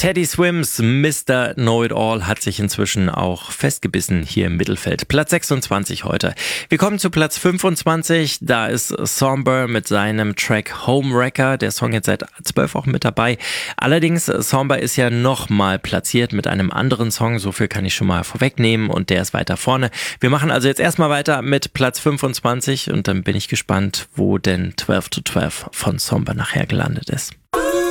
Teddy Swims Mr. Know-It-All hat sich inzwischen auch festgebissen hier im Mittelfeld. Platz 26 heute. Wir kommen zu Platz 25. Da ist Somber mit seinem Track Homewrecker. Der Song jetzt seit 12 Wochen mit dabei. Allerdings, Somber ist ja nochmal platziert mit einem anderen Song. So viel kann ich schon mal vorwegnehmen und der ist weiter vorne. Wir machen also jetzt erstmal weiter mit Platz 25 und dann bin ich gespannt, wo denn 12 to 12 von Somber nachher gelandet ist.